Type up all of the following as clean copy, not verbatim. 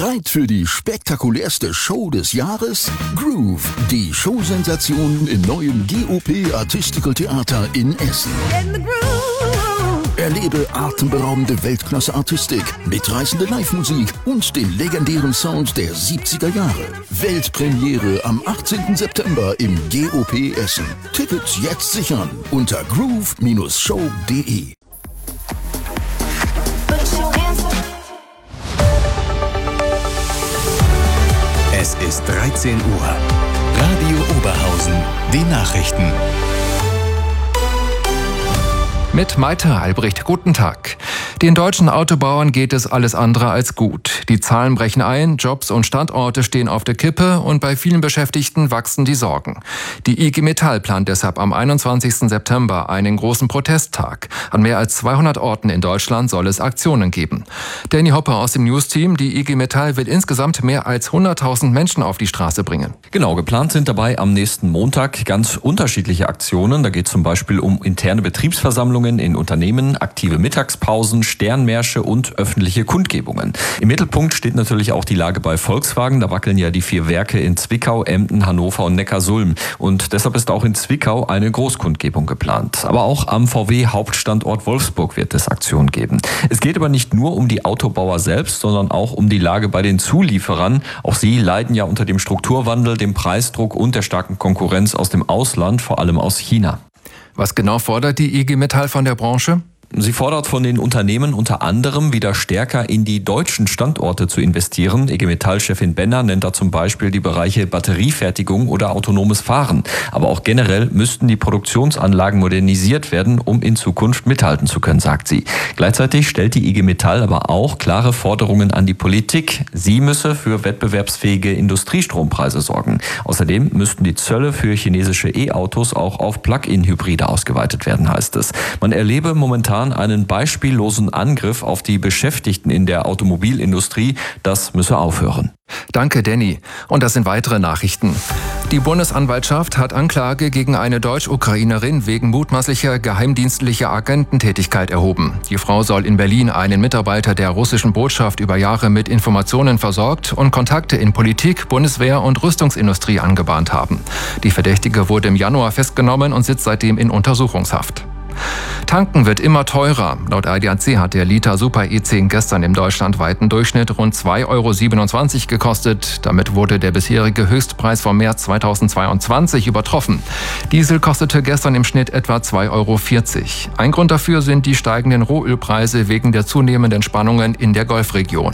Bereit für die spektakulärste Show des Jahres? Groove, die Showsensation im neuen GOP Artistical Theater in Essen. Erlebe atemberaubende Weltklasse-Artistik, mitreißende Live-Musik und den legendären Sound der 70er Jahre. Weltpremiere am 18. September im GOP Essen. Tickets jetzt sichern unter groove-show.de. Es ist 13 Uhr. Radio Oberhausen, die Nachrichten. Mit Maite Albrecht, guten Tag. Den deutschen Autobauern geht es alles andere als gut. Die Zahlen brechen ein, Jobs und Standorte stehen auf der Kippe und bei vielen Beschäftigten wachsen die Sorgen. Die IG Metall plant deshalb am 21. September einen großen Protesttag. An mehr als 200 Orten in Deutschland soll es Aktionen geben. Danny Hopper aus dem News-Team, die IG Metall will insgesamt mehr als 100.000 Menschen auf die Straße bringen. Genau, geplant sind dabei am nächsten Montag ganz unterschiedliche Aktionen. Da geht es zum Beispiel um interne Betriebsversammlungen in Unternehmen, aktive Mittagspausen, Sternmärsche und öffentliche Kundgebungen. Im Mittelpunkt steht natürlich auch die Lage bei Volkswagen. Da wackeln ja die 4 Werke in Zwickau, Emden, Hannover und Neckarsulm. Und deshalb ist auch in Zwickau eine Großkundgebung geplant. Aber auch am VW-Hauptstandort Wolfsburg wird es Aktionen geben. Es geht aber nicht nur um die Autobauer selbst, sondern auch um die Lage bei den Zulieferern. Auch sie leiden ja unter dem Strukturwandel, dem Preisdruck und der starken Konkurrenz aus dem Ausland, vor allem aus China. Was genau fordert die IG Metall von der Branche? Sie fordert von den Unternehmen unter anderem wieder stärker in die deutschen Standorte zu investieren. IG Metall-Chefin Benner nennt da zum Beispiel die Bereiche Batteriefertigung oder autonomes Fahren. Aber auch generell müssten die Produktionsanlagen modernisiert werden, um in Zukunft mithalten zu können, sagt sie. Gleichzeitig stellt die IG Metall aber auch klare Forderungen an die Politik. Sie müsse für wettbewerbsfähige Industriestrompreise sorgen. Außerdem müssten die Zölle für chinesische E-Autos auch auf Plug-in-Hybride ausgeweitet werden, heißt es. Man erlebe momentan einen beispiellosen Angriff auf die Beschäftigten in der Automobilindustrie. Das müsse aufhören. Danke, Danny. Und das sind weitere Nachrichten. Die Bundesanwaltschaft hat Anklage gegen eine Deutsch-Ukrainerin wegen mutmaßlicher geheimdienstlicher Agententätigkeit erhoben. Die Frau soll in Berlin einen Mitarbeiter der russischen Botschaft über Jahre mit Informationen versorgt und Kontakte in Politik, Bundeswehr und Rüstungsindustrie angebahnt haben. Die Verdächtige wurde im Januar festgenommen und sitzt seitdem in Untersuchungshaft. Tanken wird immer teurer. Laut ADAC hat der Liter Super E10 gestern im deutschlandweiten Durchschnitt rund 2,27 € gekostet. Damit wurde der bisherige Höchstpreis vom März 2022 übertroffen. Diesel kostete gestern im Schnitt etwa 2,40 €. Ein Grund dafür sind die steigenden Rohölpreise wegen der zunehmenden Spannungen in der Golfregion.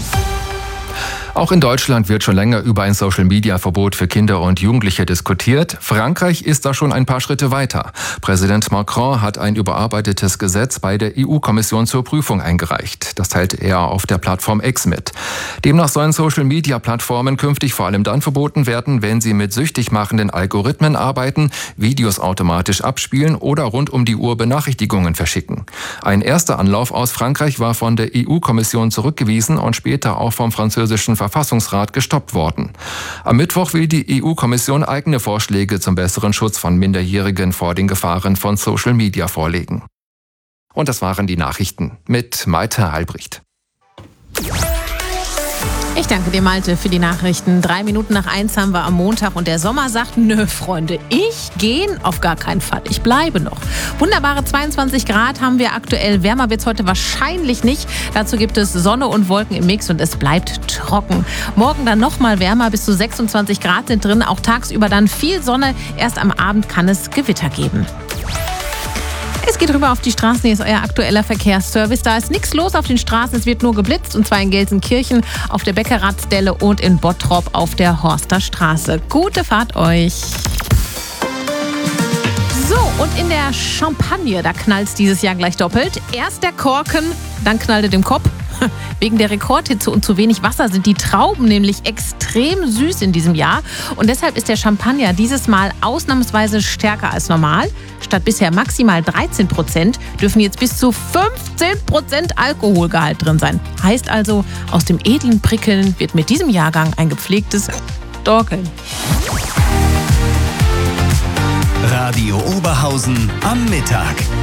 Auch in Deutschland wird schon länger über ein Social-Media-Verbot für Kinder und Jugendliche diskutiert. Frankreich ist da schon ein paar Schritte weiter. Präsident Macron hat ein überarbeitetes Gesetz bei der EU-Kommission zur Prüfung eingereicht. Das teilte er auf der Plattform X mit. Demnach sollen Social-Media-Plattformen künftig vor allem dann verboten werden, wenn sie mit süchtig machenden Algorithmen arbeiten, Videos automatisch abspielen oder rund um die Uhr Benachrichtigungen verschicken. Ein erster Anlauf aus Frankreich war von der EU-Kommission zurückgewiesen und später auch vom französischen Verfassungsrat gestoppt worden. Am Mittwoch will die EU-Kommission eigene Vorschläge zum besseren Schutz von Minderjährigen vor den Gefahren von Social Media vorlegen. Und das waren die Nachrichten mit Maite Albrecht. Ich danke dir, Malte, für die Nachrichten. 1:03 haben wir am Montag und der Sommer sagt, nö, Freunde, ich gehe auf gar keinen Fall. Ich bleibe noch. Wunderbare 22 Grad haben wir aktuell. Wärmer wird es heute wahrscheinlich nicht. Dazu gibt es Sonne und Wolken im Mix und es bleibt trocken. Morgen dann noch mal wärmer, bis zu 26 Grad sind drin. Auch tagsüber dann viel Sonne. Erst am Abend kann es Gewitter geben. Es geht rüber auf die Straßen, hier ist euer aktueller Verkehrsservice. Da ist nichts los auf den Straßen, es wird nur geblitzt, und zwar in Gelsenkirchen auf der Beckerathstelle und in Bottrop auf der Horster Straße. Gute Fahrt euch! So, und in der Champagne, da knallt es dieses Jahr gleich doppelt. Erst der Korken, dann knallt es im Kopf. Wegen der Rekordhitze und zu wenig Wasser sind die Trauben nämlich extrem süß in diesem Jahr. Und deshalb ist der Champagner dieses Mal ausnahmsweise stärker als normal. Statt bisher maximal 13% dürfen jetzt bis zu 15% Alkoholgehalt drin sein. Heißt also, aus dem edlen Prickeln wird mit diesem Jahrgang ein gepflegtes Dorkeln. Radio Oberhausen am Mittag.